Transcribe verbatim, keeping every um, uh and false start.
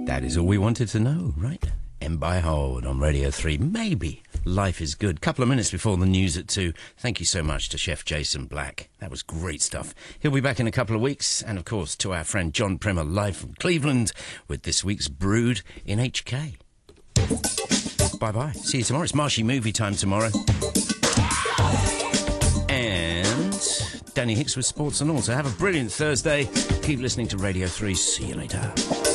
That is all we wanted to know, right? M by Hold on Radio three. Maybe life is good. Couple of minutes before the news at two. Thank you so much to Chef Jason Black. That was great stuff. He'll be back in a couple of weeks. And, of course, to our friend John Primer live from Cleveland with this week's Brood in H K. Bye-bye. See you tomorrow. It's Marshy movie time tomorrow. And Danny Hicks with Sports and All. So have a brilliant Thursday. Keep listening to Radio three. See you later.